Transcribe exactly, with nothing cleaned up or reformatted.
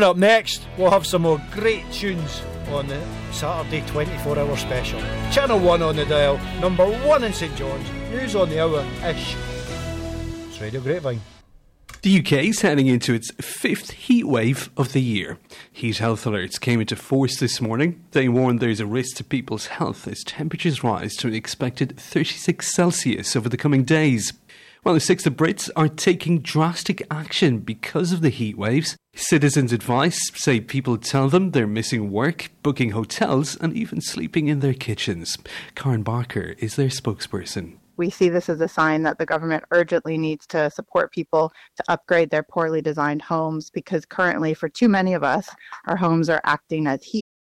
up next, we'll have some more great tunes on the Saturday twenty-four hour special. Channel one on the dial, number one in St John's, news on the hour-ish. It's Radio Grapevine. The U K is heading into its fifth heat wave of the year. Heat health alerts came into force this morning. They warn there's a risk to people's health as temperatures rise to an expected thirty-six Celsius over the coming days. Well, a sixth of Brits are taking drastic action because of the heat waves. Citizens' advice say people tell them they're missing work, booking hotels and even sleeping in their kitchens. Karen Barker is their spokesperson. We see this as a sign that the government urgently needs to support people to upgrade their poorly designed homes because currently, for too many of us, our homes are acting as heat